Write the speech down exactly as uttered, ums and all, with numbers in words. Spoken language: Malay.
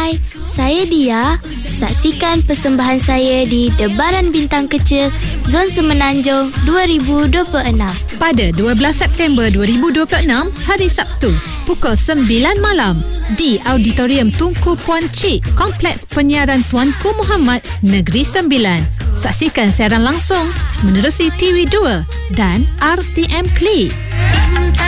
Hai, saya Dia. Saksikan persembahan saya di Debaran Bintang Kecil Zon Semenanjung dua ribu dua puluh enam pada dua belas September dua ribu dua puluh enam, hari Sabtu, pukul sembilan malam di Auditorium Tunku Puan Cik, Kompleks Penyiaran Tuanku Muhammad, Negeri Sembilan. Saksikan siaran langsung menerusi T V dua dan R T M Klik.